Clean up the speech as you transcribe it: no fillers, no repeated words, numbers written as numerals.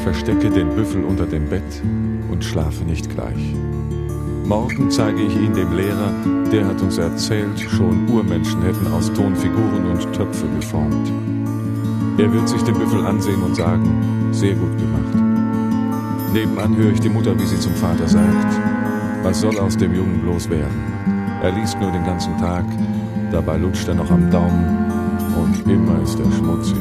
verstecke den Büffel unter dem Bett und schlafe nicht gleich. Morgen zeige ich ihn dem Lehrer, der hat uns erzählt, schon Urmenschen hätten aus Ton Figuren und Töpfe geformt. Er wird sich den Büffel ansehen und sagen, sehr gut gemacht. Nebenan höre ich die Mutter, wie sie zum Vater sagt, was soll aus dem Jungen bloß werden? Er liest nur den ganzen Tag, dabei lutscht er noch am Daumen und immer ist er schmutzig.